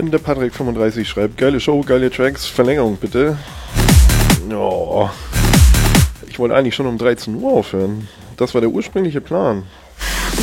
der Patrick35 schreibt, geile Show, geile Tracks, Verlängerung bitte. Oh, ich wollte eigentlich schon um 13 Uhr aufhören. Das war der ursprüngliche Plan.